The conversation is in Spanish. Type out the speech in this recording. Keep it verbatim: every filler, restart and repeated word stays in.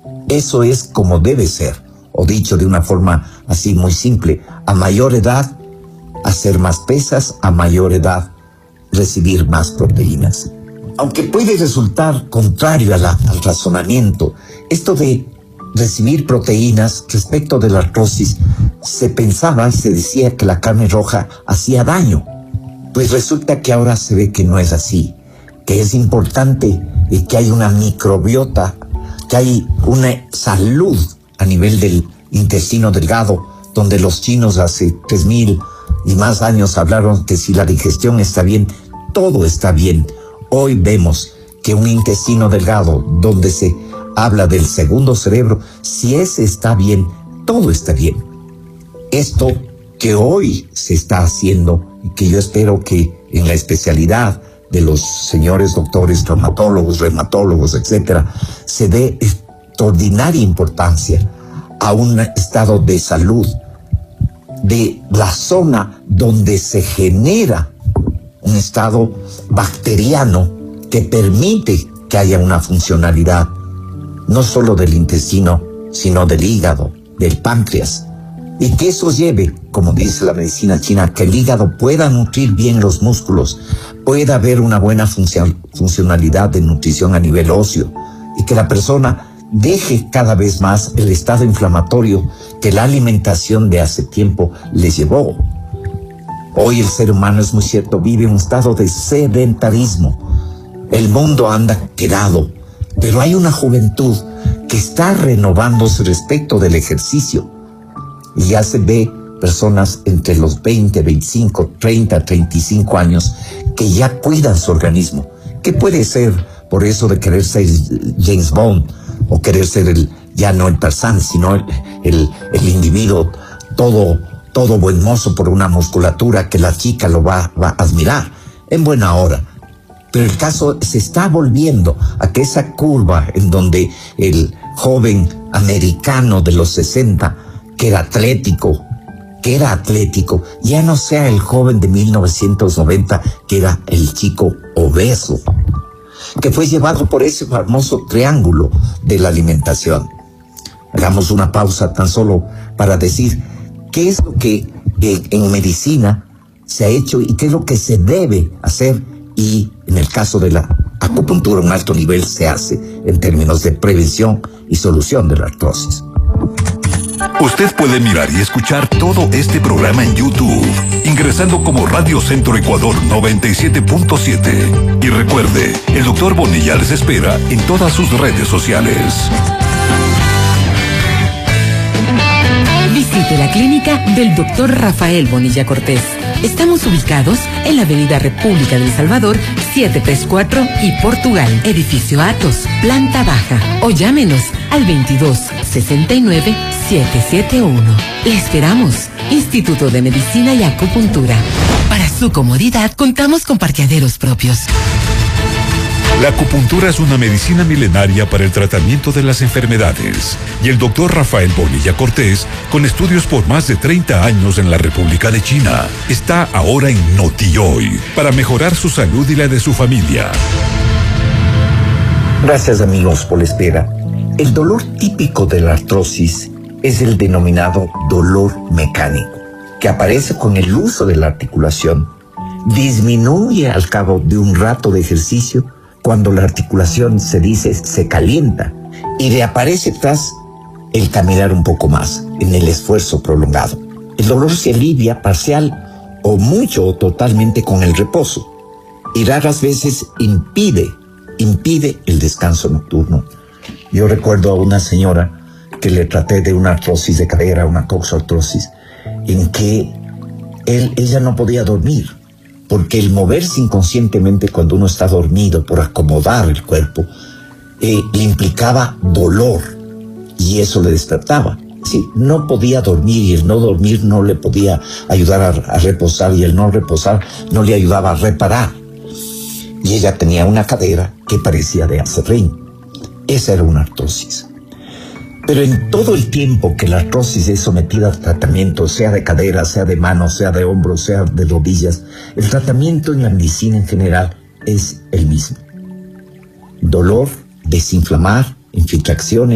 Eso es como debe ser, o dicho de una forma así muy simple, a mayor edad, hacer más pesas, a mayor edad, recibir más proteínas. Aunque puede resultar contrario a la, al razonamiento, esto de recibir proteínas respecto de la artrosis, se pensaba y se decía que la carne roja hacía daño. Pues resulta que ahora se ve que no es así, que es importante y que hay una microbiota, que hay una salud a nivel del intestino delgado, donde los chinos hace tres mil y más años hablaron que si la digestión está bien, todo está bien. Hoy vemos que un intestino delgado, donde se habla del segundo cerebro, si ese está bien, todo está bien. Esto que hoy se está haciendo y que yo espero que en la especialidad de los señores doctores, traumatólogos, reumatólogos, etcétera, se dé extraordinaria importancia a un estado de salud de la zona donde se genera un estado bacteriano que permite que haya una funcionalidad no solo del intestino, sino del hígado, del páncreas, y que eso lleve, como dice la medicina china, que el hígado pueda nutrir bien los músculos, pueda haber una buena función, funcionalidad de nutrición a nivel óseo, y que la persona deje cada vez más el estado inflamatorio que la alimentación de hace tiempo le llevó. Hoy el ser humano, es muy cierto, vive en un estado de sedentarismo. El mundo anda quedado, pero hay una juventud que está renovándose respecto del ejercicio. Y ya se ve personas entre los veinte, veinticinco, treinta, treinta y cinco años que ya cuidan su organismo. ¿Qué puede ser por eso de querer ser James Bond o querer ser el, ya no el Tarzán, sino el, el, el individuo todo, todo buen mozo por una musculatura que la chica lo va, va a admirar en buena hora? Pero el caso se está volviendo a que esa curva en donde el joven americano de los sesenta, que era atlético, que era atlético, ya no sea el joven de mil novecientos noventa, que era el chico obeso, que fue llevado por ese famoso triángulo de la alimentación. Hagamos una pausa tan solo para decir qué es lo que eh, en medicina se ha hecho y qué es lo que se debe hacer, y en el caso de la acupuntura a un alto nivel se hace en términos de prevención y solución de la artrosis. Usted puede mirar y escuchar todo este programa en YouTube, ingresando como Radio Centro Ecuador noventa y siete punto siete. Y recuerde, el doctor Bonilla les espera en todas sus redes sociales. Visite la clínica del doctor Rafael Bonilla Cortés. Estamos ubicados en la avenida República del Salvador, setecientos treinta y cuatro y Portugal, edificio Atos, planta baja. O llámenos al veintidós, sesenta y nueve, setecientos setenta y uno. Le esperamos. Instituto de Medicina y Acupuntura. Para su comodidad, contamos con parqueaderos propios. La acupuntura es una medicina milenaria para el tratamiento de las enfermedades. Y el doctor Rafael Bonilla Cortés, con estudios por más de treinta años en la República de China, está ahora en NotiHoy para mejorar su salud y la de su familia. Gracias, amigos, por la espera. El dolor típico de la artrosis es el denominado dolor mecánico, que aparece con el uso de la articulación. Disminuye al cabo de un rato de ejercicio, cuando la articulación, se dice, se calienta, y reaparece tras el caminar un poco más, en el esfuerzo prolongado. El dolor se alivia parcial o mucho o totalmente con el reposo, y raras veces impide, impide el descanso nocturno. Yo recuerdo a una señora que le traté de una artrosis de cadera, una coxartrosis, en que él, ella no podía dormir, porque el moverse inconscientemente cuando uno está dormido por acomodar el cuerpo, eh, le implicaba dolor, y eso le despertaba. Sí, no podía dormir, y el no dormir no le podía ayudar a, a reposar, y el no reposar no le ayudaba a reparar. Y ella tenía una cadera que parecía de acerrín. Esa era una artrosis. Pero en todo el tiempo que la artrosis es sometida a tratamiento, sea de cadera, sea de manos, sea de hombros, sea de rodillas, el tratamiento en la medicina en general es el mismo. Dolor, desinflamar, infiltraciones,